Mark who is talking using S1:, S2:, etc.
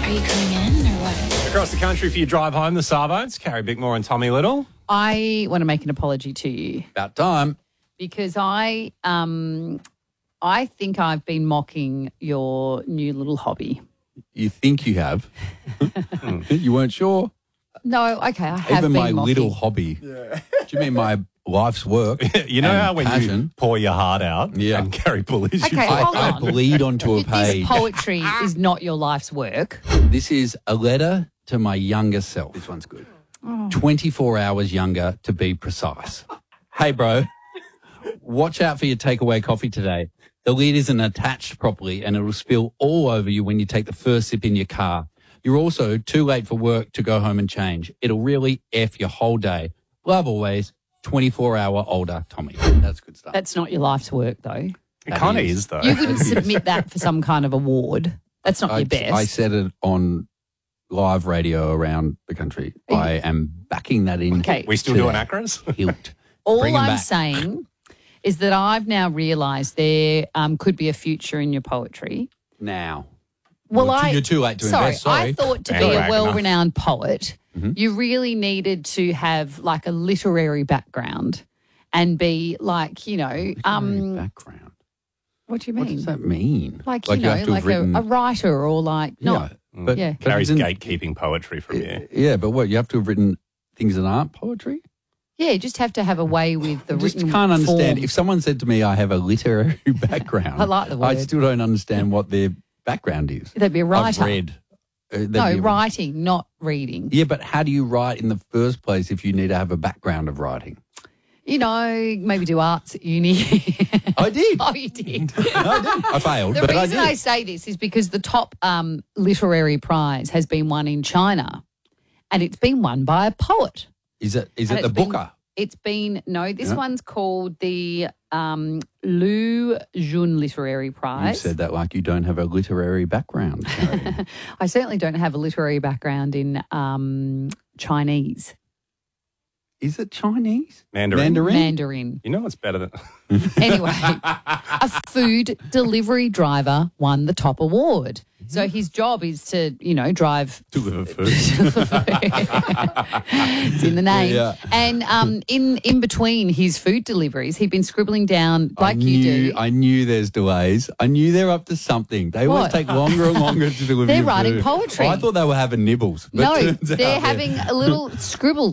S1: Are you coming in or what?
S2: Across the country for your drive home, the Sarbones, Carrie Bickmore and Tommy Little.
S3: I want to make an apology to you
S4: About time.
S3: because I think I've been mocking your new little hobby.
S4: You think you have. You weren't sure?
S3: No, okay, I have
S4: Even
S3: been
S4: my
S3: mocking.
S4: little hobby. Do you mean my life's work?
S2: You know
S4: and
S2: how when you
S4: passion?
S2: pour your heart out
S4: Yeah.
S2: and Carrie bullies you?
S3: Okay, hold
S4: I
S3: on.
S4: bleed onto a page.
S3: This poetry is not your life's work.
S4: This is a letter to my younger self. This one's good. 24 hours younger, to be precise. Hey, bro, watch out for your takeaway coffee today. The lid isn't attached properly and it'll spill all over you when you take the first sip in your car. You're also too late for work to go home and change. It'll really F your whole day. Love always, 24-hour older Tommy. That's good stuff.
S3: That's not your life's work, though.
S2: It kind of is, though.
S3: You wouldn't submit that for some kind of award. That's not your best.
S4: I said it on live radio around the country. I am backing that in.
S3: Okay.
S2: We still
S4: to
S2: doing
S4: the
S2: acros?
S4: hilt.
S3: All
S4: Bring 'em
S3: I'm
S4: back.
S3: saying is that I've now realised there could be a future in your poetry.
S4: Now.
S3: Well,
S4: You're too late to
S3: sorry,
S4: invest. Sorry.
S3: I thought to be
S2: Bandwagoner.
S3: a well-renowned poet, you really needed to have like a literary background and be like,
S4: Background.
S3: what do you
S4: What
S3: mean?
S4: does that mean?
S3: Like,
S4: you have to
S3: like
S4: have written.
S3: a writer or like,
S4: yeah, but,
S3: Yeah.
S4: but
S2: Carrie's
S4: then-
S2: gatekeeping poetry from you.
S4: Yeah, but what? You have to have written things that aren't poetry?
S3: yeah, you just have to have a way with the
S4: I just
S3: written
S4: can't understand.
S3: form.
S4: If someone said to me, I have a literary background,
S3: I like the
S4: I
S3: word.
S4: still don't understand what their background is.
S3: They'd be a writer.
S4: I've read. They'd
S3: No,
S4: be a-
S3: writing, not reading.
S4: Yeah, but how do you write in the first place if you need to have a background of writing?
S3: Maybe do arts at uni.
S4: I did.
S3: Oh, you did.
S4: I did. I failed,
S3: The
S4: but I
S3: reason
S4: did.
S3: I say this is because the top literary prize has been won in China, and it's been won by a poet.
S4: Is it
S3: And
S4: the
S3: it's been-
S4: Booker?
S3: It's been this
S4: Yeah.
S3: one's called the Lu Jun Literary
S4: You
S3: Prize.
S4: said that like you don't have a literary background. Carrie.
S3: I certainly don't have a literary background in Chinese,
S4: Is it Chinese?
S2: Mandarin.
S3: Mandarin.
S2: You know it's better than...
S3: Anyway, a food delivery driver won the top award. So his job is to, drive.
S2: Deliver food.
S3: It's in the name.
S4: Yeah.
S3: And in between his food deliveries, he'd been scribbling down like you do.
S4: I knew there's delays. I knew they're up to something. They always
S3: What?
S4: take longer and longer to deliver.
S3: They're
S4: your
S3: writing
S4: food.
S3: poetry.
S4: I thought they were having nibbles. But
S3: No,
S4: turns out
S3: they're having a little scribble